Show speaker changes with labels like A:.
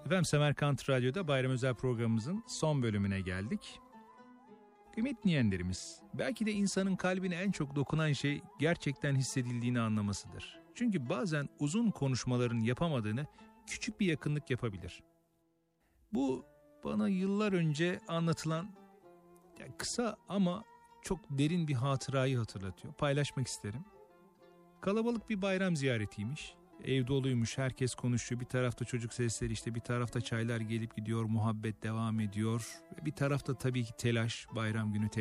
A: Efendim Semerkant Radyo'da bayram özel programımızın son bölümüne geldik. Kıymetli dinleyenlerimiz, belki de insanın kalbine en çok dokunan şey gerçekten hissedildiğini anlamasıdır. Çünkü bazen uzun konuşmaların yapamadığını küçük bir yakınlık yapabilir. Bu bana yıllar önce anlatılan kısa ama çok derin bir hatırayı hatırlatıyor. Paylaşmak isterim. Kalabalık bir bayram ziyaretiymiş. Ev doluymuş, herkes konuşuyor. Bir tarafta çocuk sesleri, işte bir tarafta çaylar gelip gidiyor, muhabbet devam ediyor. Bir tarafta tabii ki telaş, bayram günü